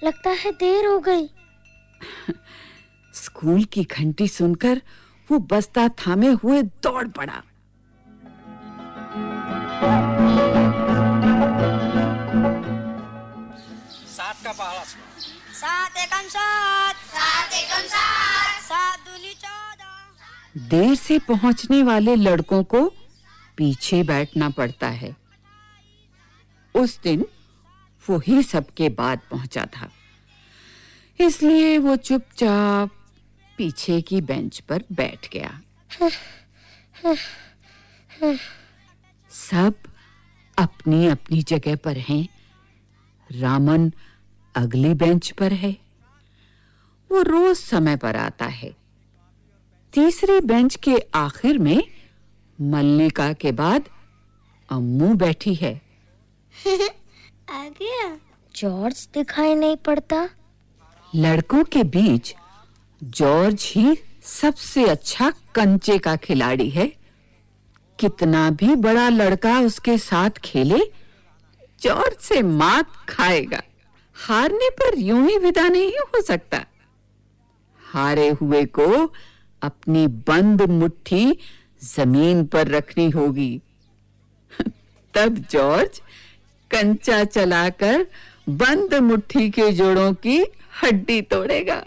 लगता है देर हो गई। स्कूल की घंटी सुनकर वो बस्ता थामे हुए दौड़ पड़ा। सात का पहाड़ा। 7 एकम 7, 7 एकम 7, 7 दूनी 14। देर से पहुंचने वाले लड़कों को पीछे बैठना पड़ता है। उस दिन वो ही सबके बाद पहुंचा था, इसलिए वो चुपचाप पीछे की बेंच पर बैठ गया। सब अपनी अपनी जगह पर हैं। रामन अगली बेंच पर है। वो रोज समय पर आता है। तीसरी बेंच के आखिर में मल्लिका के बाद अम्मू बैठी है। आ गया। जॉर्ज दिखाई नहीं पड़ता। लड़कों के बीच जॉर्ज ही सबसे अच्छा कंचे का खिलाड़ी है। कितना भी बड़ा लड़का उसके साथ खेले, जॉर्ज से मात खाएगा। हारने पर यूं ही विदा नहीं हो सकता। हारे हुए को अपनी बंद मुट्ठी जमीन पर रखनी होगी। तब जॉर्ज कंचा चलाकर बंद मुट्ठी के जोड़ों की हड्डी तोड़ेगा।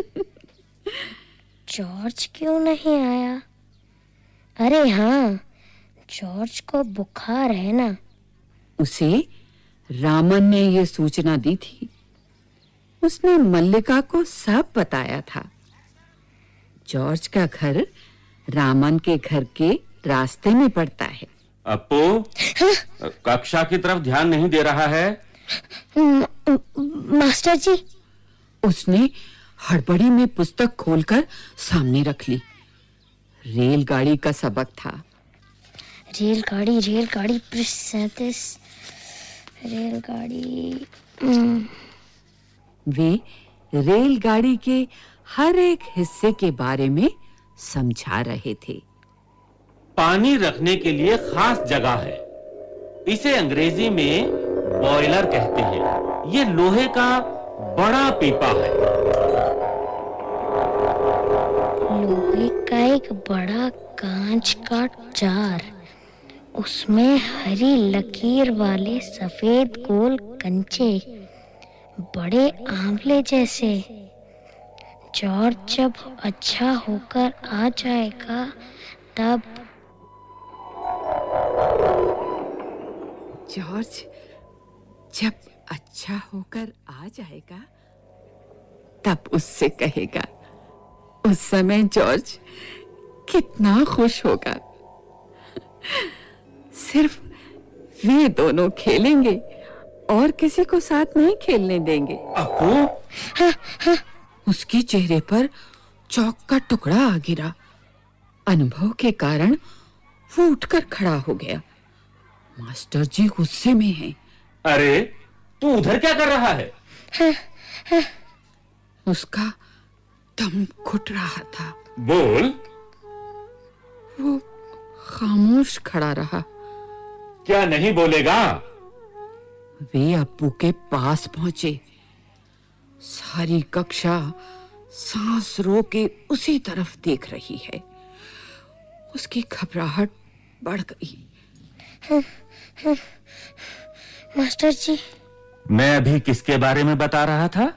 जॉर्ज क्यों नहीं आया? अरे हाँ, जॉर्ज को बुखार है ना। उसे रामन ने ये सूचना दी थी। उसने मल्लिका को सब बताया था। जॉर्ज का घर रामन के घर के रास्ते में पड़ता है। अप्पू, कक्षा की तरफ ध्यान नहीं दे रहा है? मास्टर जी। उसने हड़बड़ी में पुस्तक खोलकर सामने रख ली। रेलगाड़ी का सबक था। रेलगाड़ी पृष्ठ 37। रेलगाड़ी। वे रेलगाड़ी के हर एक हिस्से के बारे में समझा रहे थे। पानी रखने के लिए खास जगह है। इसे अंग्रेजी में बॉयलर कहते हैं। ये लोहे का बड़ा पीपा है। लोहे का एक बड़ा कांच का जार, उसमें हरी लकीर वाले सफेद गोल कंचे, बड़े आंवले जैसे। जॉर्ज जब अच्छा होकर आ जाएगा तब। जॉर्ज जब अच्छा होकर आ जाएगा तब उससे कहेगा। उस समय जॉर्ज कितना खुश होगा। सिर्फ वे दोनों खेलेंगे और किसी को साथ नहीं खेलने देंगे। अप्पू, उसके चेहरे पर चौक का टुकड़ा आ गिरा। अनुभव के कारण वो उठकर खड़ा हो गया। मास्टर जी गुस्से में हैं। अरे, तू उधर क्या कर रहा है? उसका दम घुट रहा था। बोल। वो खामोश खड़ा रहा। क्या नहीं बोलेगा? वे अप्पू के पास पहुंचे। सारी कक्षा सांस रोके उसी तरफ देख रही है। उसकी घबराहट बढ़ गई। मास्टर जी। मैं अभी किसके बारे में बता रहा था?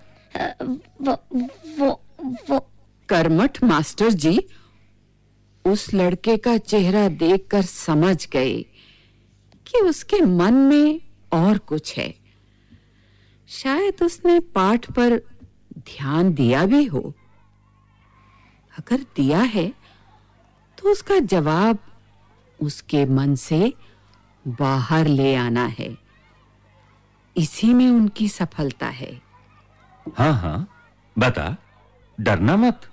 वो कर्मठ मास्टर जी उस लड़के का चेहरा देखकर समझ गए कि उसके मन में और कुछ है। शायद उसने पाठ पर ध्यान दिया भी हो। अगर दिया है तो उसका जवाब उसके मन से बाहर ले आना है। इसी में उनकी सफलता है। हाँ हाँ, बता, डरना मत।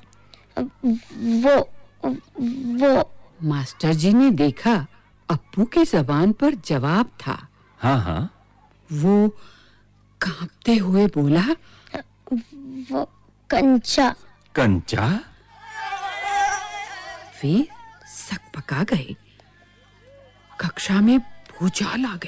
वो मास्टर जी ने देखा अप्पू की जबान पर जवाब था। हाँ हाँ। वो कांपते हुए बोला, वो कंचा। कंचा? वे सकपका गए। कक्षा में भूचाल आ गया।